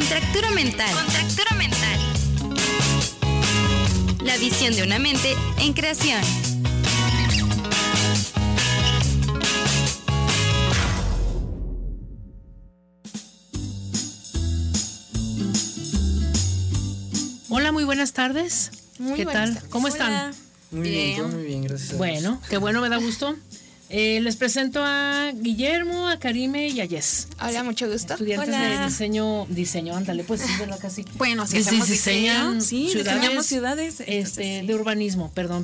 Contractura mental. Contractura mental. La visión de una mente en creación. Hola, muy buenas tardes. ¿Qué tal? Tardes. ¿Cómo están? Hola. Muy bien, todo muy bien, gracias a Dios. Bueno, qué bueno, me da gusto. Les presento a Guillermo, a Karime y a Jess. Hola, mucho gusto. Estudiantes Hola. de diseño, ándale, pues sí, ¿verdad? Casi. Bueno, si hacemos diseño, sí, diseñamos ciudades. De urbanismo, perdón.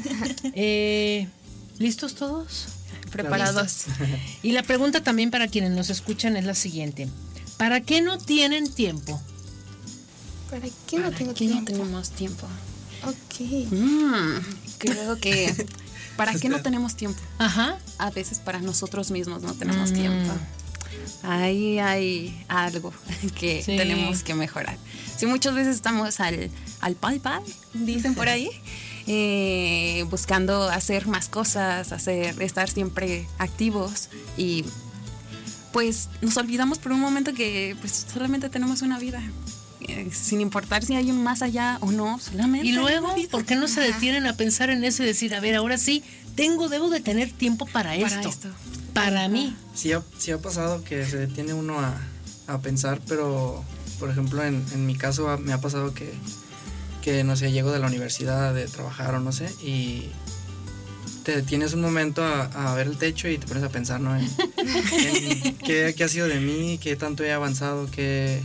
¿Listos todos? Preparados. Y la pregunta también para quienes nos escuchan es la siguiente. ¿Para qué no tienen tiempo? ¿Para qué no tengo ¿Qué no tiempo? tenemos tiempo? Ok. Creo que ¿para qué no tenemos tiempo? Ajá. A veces para nosotros mismos no tenemos tiempo. Ahí hay algo que Sí. tenemos que mejorar. Si muchas veces estamos al pal, dicen por ahí, buscando hacer más cosas, estar siempre activos y pues nos olvidamos por un momento que pues solamente tenemos una vida. Sin importar si hay un más allá o no, solamente. Y luego, una vida. ¿por qué no se detienen a pensar en eso y decir, a ver, ahora sí, debo de tener tiempo para esto? Para mí. Sí ha pasado que se detiene uno a pensar, pero por ejemplo en mi caso me ha pasado que no sé, llego de la universidad de trabajar o no sé, y te detienes un momento a ver el techo y te pones a pensar, ¿no? En qué ha sido de mí, qué tanto he avanzado, qué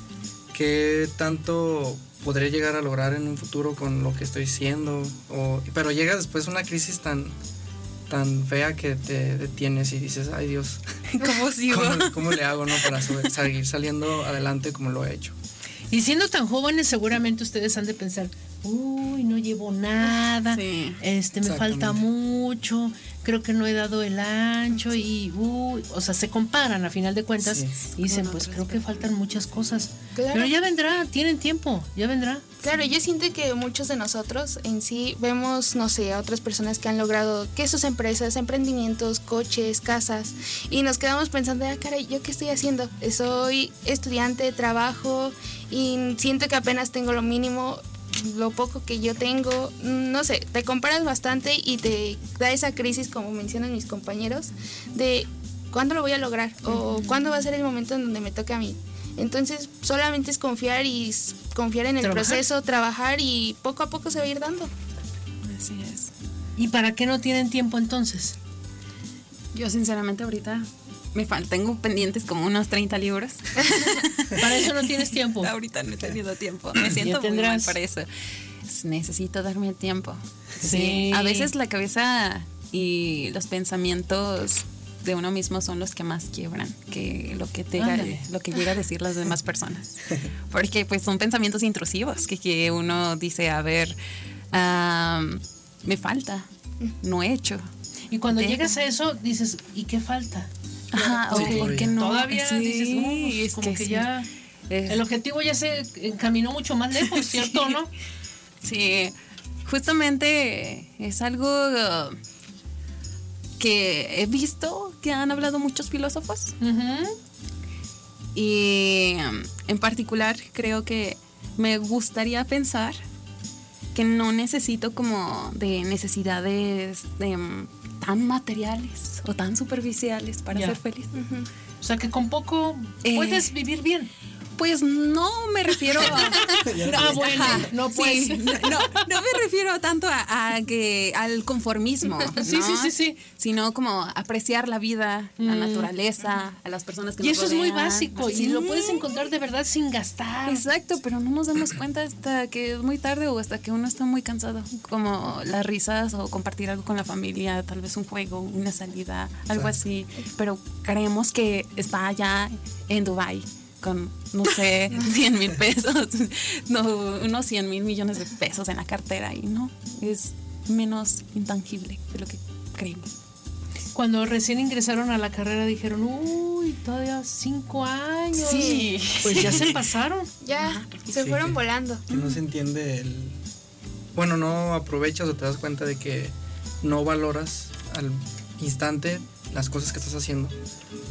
tanto podré llegar a lograr en un futuro con lo que estoy haciendo, pero llega después una crisis tan fea que te detienes y dices, ay Dios, ¿Cómo sigo? ¿Cómo le hago, no, para seguir saliendo adelante como lo he hecho? Y siendo tan jóvenes, seguramente ustedes han de pensar, uy, no llevo nada, Sí, me falta mucho, creo que no he dado el ancho y, o sea, se comparan a final de cuentas Sí. y dicen, pues creo que faltan muchas cosas. Claro. Pero ya vendrá, tienen tiempo, ya vendrá. Claro, yo siento que muchos de nosotros en sí vemos, no sé, a otras personas que han logrado que sus empresas, emprendimientos, coches, casas, y nos quedamos pensando, caray, ¿yo qué estoy haciendo? Soy estudiante, trabajo y siento que apenas tengo lo mínimo, lo poco que yo tengo, no sé, te comparas bastante y te da esa crisis, como mencionan mis compañeros, de ¿cuándo lo voy a lograr? O ¿cuándo va a ser el momento en donde me toque a mí? Entonces solamente es confiar en el proceso, trabajar y poco a poco se va a ir dando. Así es. ¿Y para qué no tienen tiempo entonces? Yo sinceramente ahorita tengo pendientes como unos 30 libros. Para eso no tienes tiempo. Ahorita no he tenido tiempo. Me siento muy mal para eso. Necesito darme tiempo. Sí. A veces la cabeza y los pensamientos de uno mismo son los que más quiebran que lo que llega a decir las demás personas. Porque pues son pensamientos intrusivos que uno dice, a ver, me falta, no he hecho. Y cuando llegas a eso, dices, ¿y qué falta? Ajá, Sí, ¿por qué no? Todavía Sí, dices, no, pues, es como que sí. ya el objetivo ya se encaminó mucho más lejos, ¿cierto? ¿No? Sí, justamente es algo que he visto que han hablado muchos filósofos. Uh-huh. Y en particular creo que me gustaría pensar que no necesito como de necesidades tan materiales o tan superficiales para ser feliz. Uh-huh. O sea que con poco puedes vivir bien. Pues no me refiero bueno, no pues. Sí, no me refiero tanto al conformismo, ¿no? Sí. Sino como apreciar la vida, la naturaleza, a las personas que Y nos eso es muy rodean. básico Sí. y lo puedes encontrar de verdad sin gastar. Exacto, pero no nos damos cuenta hasta que es muy tarde o hasta que uno está muy cansado, como las risas o compartir algo con la familia, tal vez un juego, una salida, algo así, pero creemos que está allá en Dubái con, no sé, 100,000 pesos, no, unos 100,000 millones de pesos en la cartera y no, es menos intangible de lo que creemos. Cuando recién ingresaron a la carrera dijeron, uy, todavía 5 años. Sí. Pues ya se pasaron. Ya, se fueron volando. Que no se entiende bueno, no aprovechas o te das cuenta de que no valoras al instante las cosas que estás haciendo.